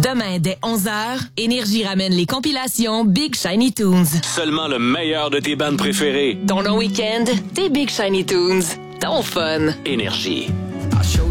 Demain, dès 11h, Énergie ramène les compilations Big Shiny Tunes. Seulement le meilleur de tes bandes préférées. Ton long week-end, tes Big Shiny Tunes. Ton fun. Énergie.